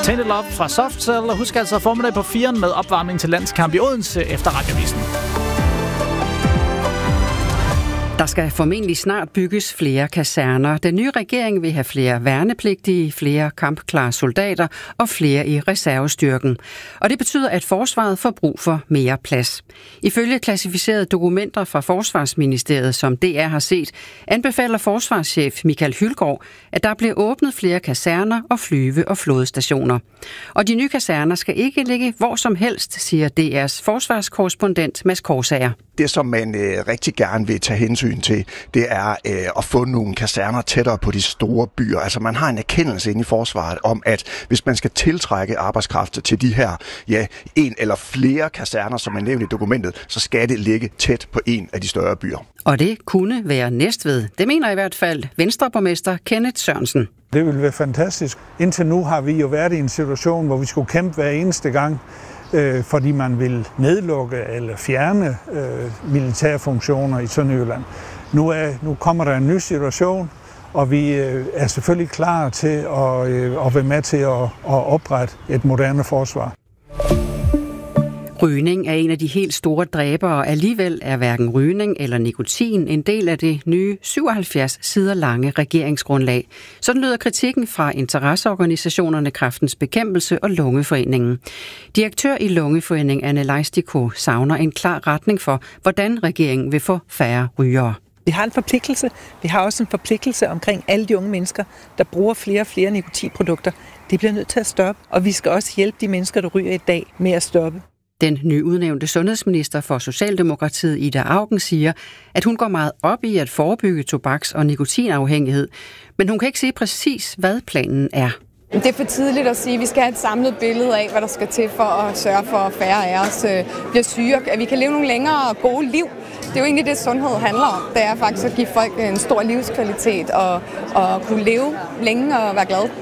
Tainted Love fra Soft Cell, og husk altså formiddag på 4'eren med opvarmning til landskamp i Odense efter Radiovisen. Der skal formentlig snart bygges flere kaserner. Den nye regering vil have flere værnepligtige, flere kampklare soldater og flere i reservestyrken. Og det betyder, at forsvaret får brug for mere plads. Ifølge klassificerede dokumenter fra Forsvarsministeriet, som DR har set, anbefaler forsvarschef Michael Hylgaard, at der bliver åbnet flere kaserner og flyve- og flådestationer. Og de nye kaserner skal ikke ligge hvor som helst, siger DR's forsvarskorrespondent Mads Korsager. Det, som man rigtig gerne vil tage hensyn til, det er at få nogle kaserner tættere på de store byer. Altså man har en erkendelse inde i forsvaret om, at hvis man skal tiltrække arbejdskraft til de her, en eller flere kaserner, som er nævnt i dokumentet, så skal det ligge tæt på en af de større byer. Og det kunne være Næstved. Det mener i hvert fald Venstreborgmester Kenneth Sørensen. Det ville være fantastisk. Indtil nu har vi jo været i en situation, hvor vi skulle kæmpe hver eneste gang, fordi man vil nedlukke eller fjerne militære funktioner i Sønderjylland. Nu kommer der en ny situation, og vi er selvfølgelig klar til at være med til at oprette et moderne forsvar. Rygning er en af de helt store dræbere. Alligevel er hverken rygning eller nikotin en del af det nye 77 sider lange regeringsgrundlag. Sådan lyder kritikken fra interesseorganisationerne Kræftens Bekæmpelse og Lungeforeningen. Direktør i Lungeforeningen Anne Leistiko savner en klar retning for, hvordan regeringen vil få færre rygere. Vi har en forpligtelse. Vi har også en forpligtelse omkring alle de unge mennesker, der bruger flere og flere nikotinprodukter. Det bliver nødt til at stoppe, og vi skal også hjælpe de mennesker, der ryger i dag, med at stoppe. Den nyudnævnte sundhedsminister for Socialdemokratiet, Ida Auken, siger, at hun går meget op i at forebygge tobaks- og nikotinafhængighed, men hun kan ikke sige præcis, hvad planen er. Det er for tidligt at sige, at vi skal have et samlet billede af, hvad der skal til for at sørge for, at færre af os bliver syge, at vi kan leve nogle længere og gode liv. Det er jo egentlig det, sundhed handler om. Det er faktisk at give folk en stor livskvalitet og kunne leve længe og være glade.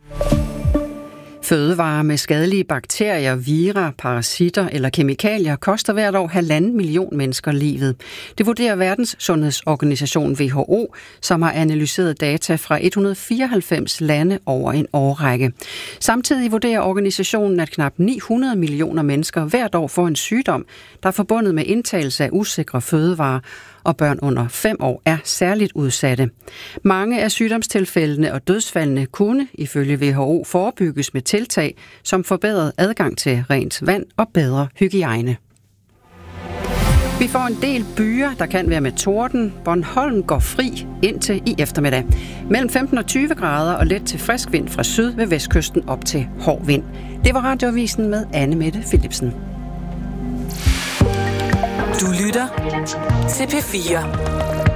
Fødevarer med skadelige bakterier, vira, parasitter eller kemikalier koster hvert år 1,5 million mennesker livet. Det vurderer Verdens Sundhedsorganisation WHO, som har analyseret data fra 194 lande over en årrække. Samtidig vurderer organisationen, at knap 900 millioner mennesker hvert år får en sygdom, der er forbundet med indtagelse af usikre fødevarer, og børn under 5 år er særligt udsatte. Mange af sygdomstilfældene og dødsfaldene kunne, ifølge WHO, forebygges med tiltag, som forbedret adgang til rent vand og bedre hygiejne. Vi får en del byer, der kan være med torden. Bornholm går fri indtil i eftermiddag. Mellem 15 og 20 grader og let til frisk vind fra syd ved vestkysten op til hård vind. Det var Radioavisen med Anne Mette Philipsen. Du lytter til P4.